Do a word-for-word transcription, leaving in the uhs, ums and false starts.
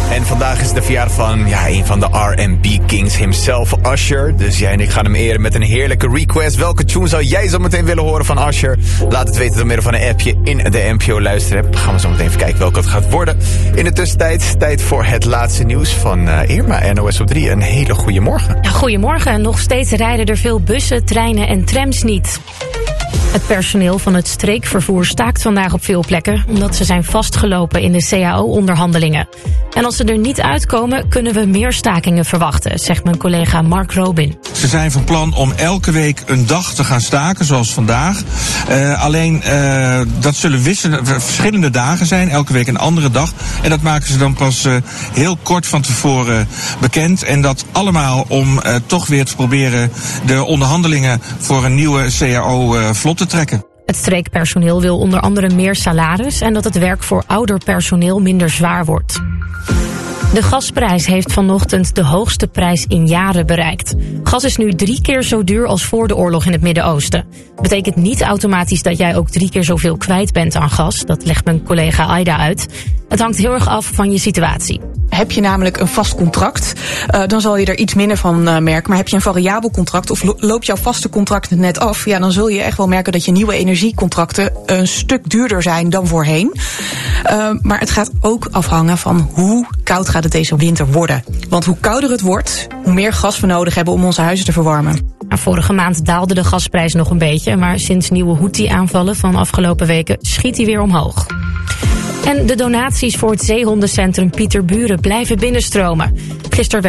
En vandaag is de verjaardag van ja, een van de R en B kings himself, Usher. Dus jij en ik gaan hem eren met een heerlijke request. Welke tune zou jij zo meteen willen horen van Usher? Laat het weten door middel van een appje in de N P O luisterapp. Dan gaan we zo meteen even kijken welke het gaat worden. In de tussentijd, tijd voor het laatste nieuws van uh, Irma, N O S op drie. Een hele goede morgen. Ja, goedemorgen. Nog steeds rijden er veel bussen, treinen en trams niet. Het personeel van het streekvervoer staakt vandaag op veel plekken, omdat ze zijn vastgelopen in de C A O-onderhandelingen. En als ze er niet uitkomen, kunnen we meer stakingen verwachten, zegt mijn collega Mark Robin. Ze zijn van plan om elke week een dag te gaan staken, zoals vandaag. Uh, alleen, uh, dat zullen wisselen, verschillende dagen zijn, elke week een andere dag. En dat maken ze dan pas uh, heel kort van tevoren bekend. En dat allemaal om uh, toch weer te proberen de onderhandelingen voor een nieuwe C A O uh, vlot te trekken. Het streekpersoneel wil onder andere meer salaris en dat het werk voor ouder personeel minder zwaar wordt. De gasprijs heeft vanochtend de hoogste prijs in jaren bereikt. Gas is nu drie keer zo duur als voor de oorlog in het Midden-Oosten. Dat betekent niet automatisch dat jij ook drie keer zoveel kwijt bent aan gas. Dat legt mijn collega Aida uit. Het hangt heel erg af van je situatie. Heb je namelijk een vast contract, uh, dan zal je er iets minder van uh, merken. Maar heb je een variabel contract of lo- loopt jouw vaste contract net af, ja, dan zul je echt wel merken dat je nieuwe energiecontracten een stuk duurder zijn dan voorheen. Uh, maar het gaat ook afhangen van hoe koud gaat het deze winter worden. Want hoe kouder het wordt, hoe meer gas we nodig hebben om onze huizen te verwarmen. Vorige maand daalde de gasprijs nog een beetje, maar sinds nieuwe Houthi-aanvallen van afgelopen weken schiet hij weer omhoog. En de donaties voor het zeehondencentrum Pieterburen blijven binnenstromen. Gisteren werd